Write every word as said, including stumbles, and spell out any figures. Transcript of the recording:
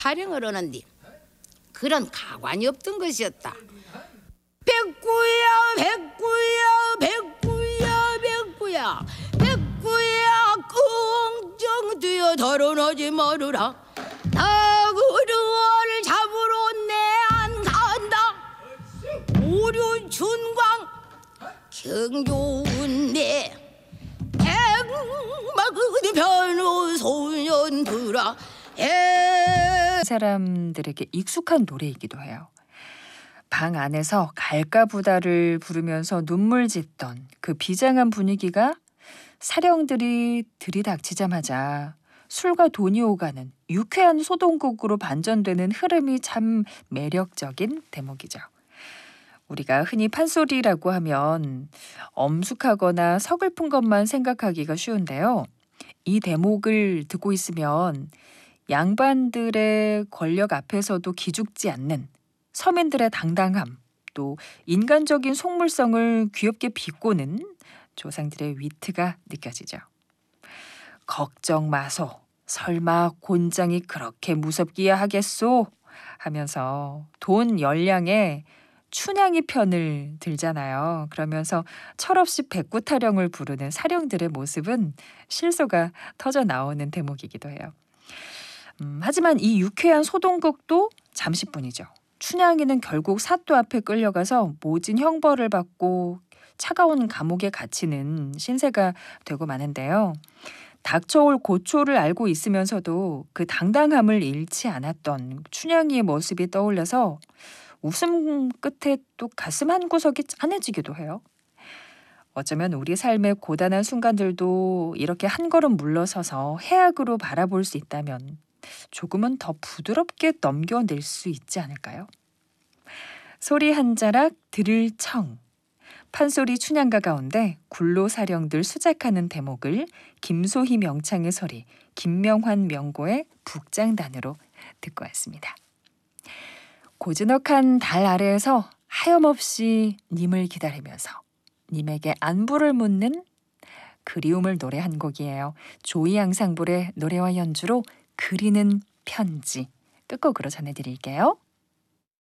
촬영을 하는데 그런 가관이 없던 것이었다. 백구야 백구야 백구야 백구야 백구야 끙정되어 달아나지 말으라. 나그르를 잡으러 내 안 간다. 오류춘광 경조운내 백마그드 변호 소년들아. 사람들에게 익숙한 노래이기도 해요. 방 안에서 갈까부다를 부르면서 눈물 짓던 그 비장한 분위기가 사령들이 들이닥치자마자 술과 돈이 오가는 유쾌한 소동극으로 반전되는 흐름이 참 매력적인 대목이죠. 우리가 흔히 판소리라고 하면 엄숙하거나 서글픈 것만 생각하기가 쉬운데요. 이 대목을 듣고 있으면 양반들의 권력 앞에서도 기죽지 않는 서민들의 당당함, 또 인간적인 속물성을 귀엽게 비꼬는 조상들의 위트가 느껴지죠. 걱정 마소, 설마 곤장이 그렇게 무섭기야 하겠소 하면서 돈 열량에 춘향이 편을 들잖아요. 그러면서 철없이 백구 타령을 부르는 사령들의 모습은 실소가 터져 나오는 대목이기도 해요. 음, 하지만 이 유쾌한 소동극도 잠시뿐이죠. 춘향이는 결국 사또 앞에 끌려가서 모진 형벌을 받고 차가운 감옥에 갇히는 신세가 되고 마는데요. 닥쳐올 고초를 알고 있으면서도 그 당당함을 잃지 않았던 춘향이의 모습이 떠올려서 웃음 끝에 또 가슴 한구석이 짠해지기도 해요. 어쩌면 우리 삶의 고단한 순간들도 이렇게 한 걸음 물러서서 해악으로 바라볼 수 있다면 조금은 더 부드럽게 넘겨낼 수 있지 않을까요? 소리 한 자락 들을 청. 판소리 춘향가 가운데 굴로사령들 수작하는 대목을 김소희 명창의 소리, 김명환 명고의 북장단으로 듣고 왔습니다. 고즈넉한 달 아래에서 하염없이 님을 기다리면서 님에게 안부를 묻는 그리움을 노래한 곡이에요. 조이 앙상블의 노래와 연주로 그리는 편지 끝곡으로 전해드릴게요.